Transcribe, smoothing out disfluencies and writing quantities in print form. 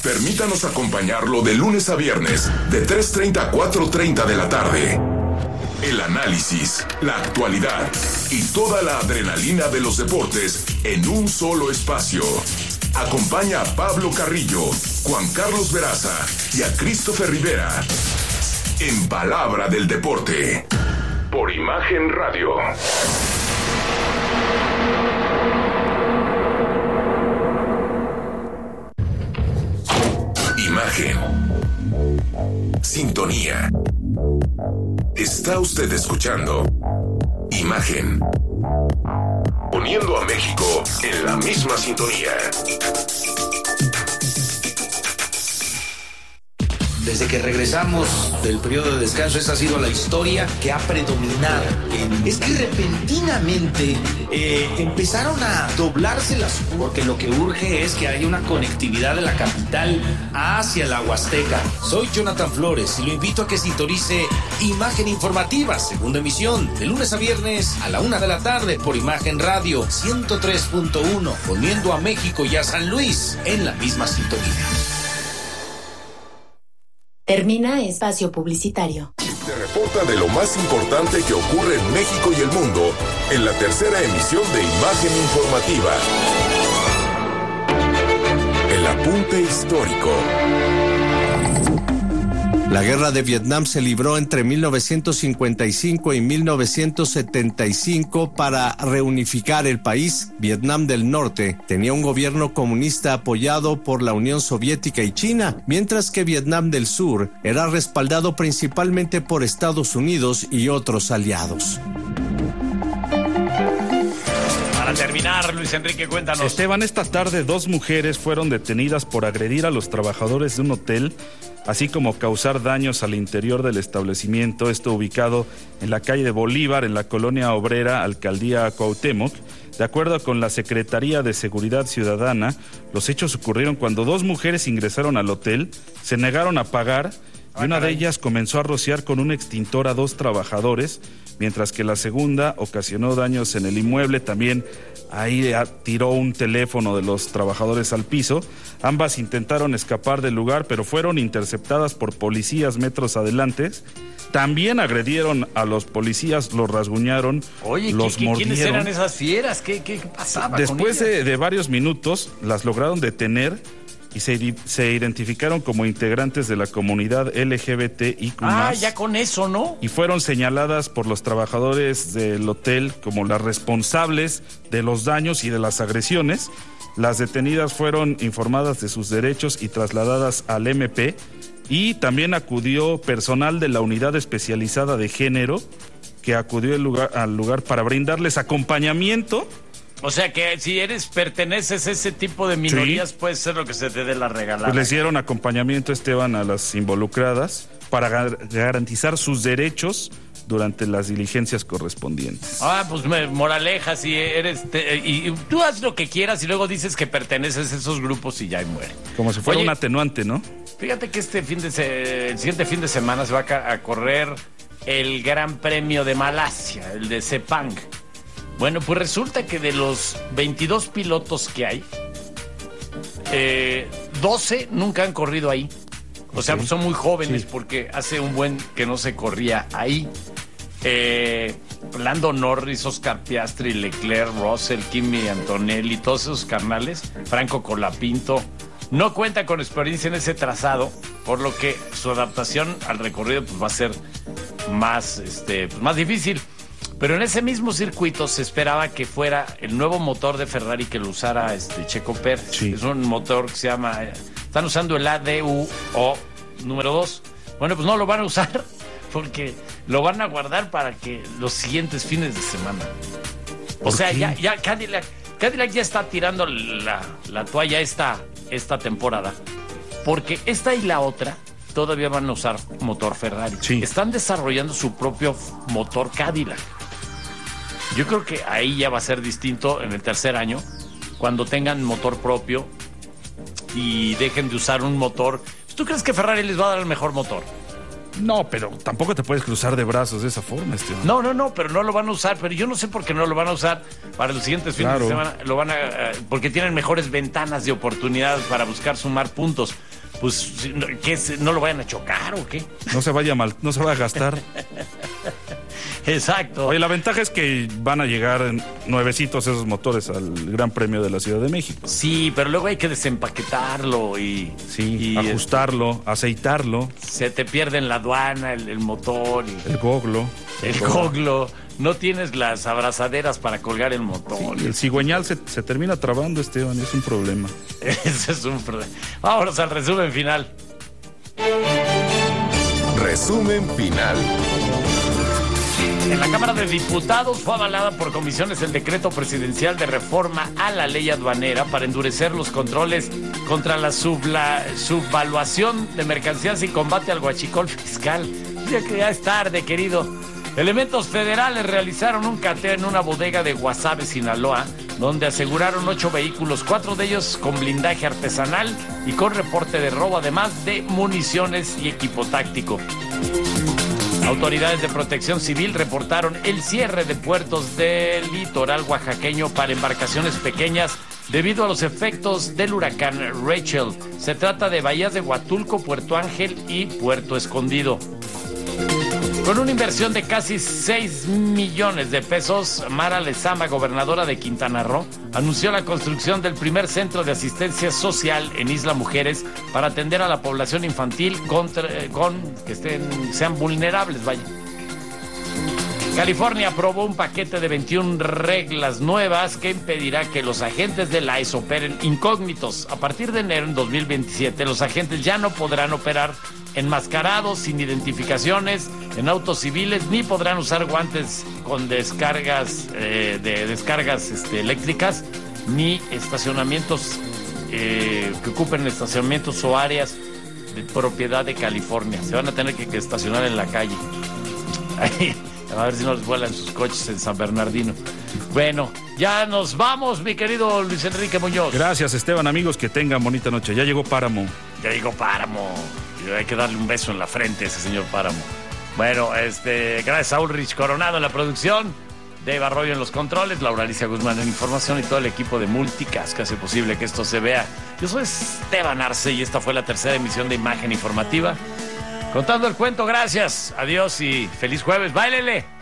Permítanos acompañarlo de lunes a viernes, de 3:30 a 4:30 de la tarde. El análisis, la actualidad y toda la adrenalina de los deportes en un solo espacio. Acompaña a Pablo Carrillo, Juan Carlos Veraza y a Christopher Rivera en Palabra del Deporte por Imagen Radio. Imagen. Sintonía. Está usted escuchando Imagen. Poniendo a México en la misma sintonía. Desde que regresamos del periodo de descanso, esa ha sido la historia que ha predominado. Es que repentinamente empezaron a doblarse las curvas, porque lo que urge es que haya una conectividad de la capital hacia la Huasteca. Soy Jonathan Flores y lo invito a que sintonice Imagen Informativa, segunda emisión, de lunes a viernes a la 1 de la tarde por Imagen Radio 103.1, poniendo a México y a San Luis en la misma sintonía. Termina espacio publicitario. Se reporta de lo más importante que ocurre en México y el mundo en la tercera emisión de Imagen Informativa. El apunte histórico. La guerra de Vietnam se libró entre 1955 y 1975 para reunificar el país. Vietnam del Norte tenía un gobierno comunista apoyado por la Unión Soviética y China, mientras que Vietnam del Sur era respaldado principalmente por Estados Unidos y otros aliados. Para terminar, Luis Enrique, cuéntanos. Esteban, esta tarde 2 mujeres fueron detenidas por agredir a los trabajadores de un hotel, así como causar daños al interior del establecimiento, esto ubicado en la calle de Bolívar, en la colonia obrera, alcaldía Cuauhtémoc. De acuerdo con la Secretaría de Seguridad Ciudadana, los hechos ocurrieron cuando 2 mujeres ingresaron al hotel, se negaron a pagar y una de ellas comenzó a rociar con un extintor a 2 trabajadores, mientras que la segunda ocasionó daños en el inmueble. También ahí tiró un teléfono de los trabajadores al piso. Ambas intentaron escapar del lugar, pero fueron interceptadas por policías metros adelante. También agredieron a los policías, los rasguñaron, los mordieron. ¿Quiénes eran esas fieras? ¿Qué pasaba? Después de varios minutos, las lograron detener y se identificaron como integrantes de la comunidad LGBTIQ+. Ya con eso, ¿no? Y fueron señaladas por los trabajadores del hotel como las responsables de los daños y de las agresiones. Las detenidas fueron informadas de sus derechos y trasladadas al MP, y también acudió personal de la Unidad Especializada de Género, que acudió al lugar para brindarles acompañamiento. O sea que si perteneces a ese tipo de minorías, sí, puede ser lo que se te dé la regalada. Pues les dieron acompañamiento, Esteban, a las involucradas para garantizar sus derechos durante las diligencias correspondientes. Pues moraleja, si eres... y tú haz lo que quieras y luego dices que perteneces a esos grupos y ya muere. Como si fuera un atenuante, ¿no? Fíjate que el siguiente fin de semana se va a correr el Gran Premio de Malasia, el de Sepang. Bueno, pues resulta que de los 22 pilotos que hay, 12 nunca han corrido ahí. O sea, pues son muy jóvenes, sí, porque hace un buen que no se corría ahí. Lando Norris, Oscar Piastri, Leclerc, Russell, Kimi Antonelli, todos esos carnales, Franco Colapinto, no cuentan con experiencia en ese trazado, por lo que su adaptación al recorrido pues va a ser más difícil. Pero en ese mismo circuito se esperaba que fuera el nuevo motor de Ferrari que lo usara Checo Pérez. Sí. Es un motor que se llama... Están usando el ADUO número 2. Bueno, pues no lo van a usar porque lo van a guardar para que los siguientes fines de semana. O sea, ya Cadillac ya está tirando la toalla esta temporada. Porque esta y la otra todavía van a usar motor Ferrari. Sí. Están desarrollando su propio motor Cadillac. Yo creo que ahí ya va a ser distinto en el tercer año, cuando tengan motor propio y dejen de usar un motor. ¿Tú crees que Ferrari les va a dar el mejor motor? No, pero tampoco te puedes cruzar de brazos de esa forma, Esteban. No, pero no lo van a usar. Pero yo no sé por qué no lo van a usar para los siguientes fines de semana. Porque tienen mejores ventanas de oportunidad para buscar sumar puntos. pues, ¿qué, no lo vayan a chocar o qué? No se vaya a gastar. Exacto. Oye, la ventaja es que van a llegar nuevecitos esos motores al Gran Premio de la Ciudad de México. Sí, pero luego hay que desempaquetarlo y ajustarlo, aceitarlo. Se te pierde en la aduana el motor. El goglo. El goglo. No tienes las abrazaderas para colgar el motor. Sí, el cigüeñal se termina trabando, Esteban, es un problema. Ese es un problema. Vámonos al resumen final. Resumen final. En la Cámara de Diputados fue avalada por comisiones el decreto presidencial de reforma a la ley aduanera para endurecer los controles contra la subvaluación de mercancías y combate al huachicol fiscal. Ya es tarde, querido. Elementos federales realizaron un cateo en una bodega de Guasave, Sinaloa, donde aseguraron 8 vehículos, 4 de ellos con blindaje artesanal y con reporte de robo, además de municiones y equipo táctico. Autoridades de Protección Civil reportaron el cierre de puertos del litoral oaxaqueño para embarcaciones pequeñas debido a los efectos del huracán Rachel. Se trata de bahías de Huatulco, Puerto Ángel y Puerto Escondido. Con una inversión de casi 6 millones de pesos, Mara Lezama, gobernadora de Quintana Roo, anunció la construcción del primer centro de asistencia social en Isla Mujeres para atender a la población infantil sean vulnerables, vaya. California aprobó un paquete de 21 reglas nuevas que impedirá que los agentes del ICE operen incógnitos. A partir de enero en 2027, los agentes ya no podrán operar enmascarados, sin identificaciones, en autos civiles, ni podrán usar guantes con descargas eléctricas, ni estacionamientos que ocupen estacionamientos o áreas de propiedad de California. Se van a tener que estacionar en la calle. A ver si no les vuelan sus coches en San Bernardino. Bueno, ya nos vamos, mi querido Luis Enrique Muñoz. Gracias, Esteban. Amigos, que tengan bonita noche. Ya llegó Páramo. Ya llegó Páramo. Y hay que darle un beso en la frente a ese señor Páramo. Bueno, gracias a Ulrich Coronado en la producción, Dave Arroyo en los controles, Laura Alicia Guzmán en información y todo el equipo de Multicast que hace posible que esto se vea. Yo soy Esteban Arce y esta fue la tercera emisión de Imagen Informativa. Contando el cuento, gracias, adiós y feliz jueves, ¡báilele!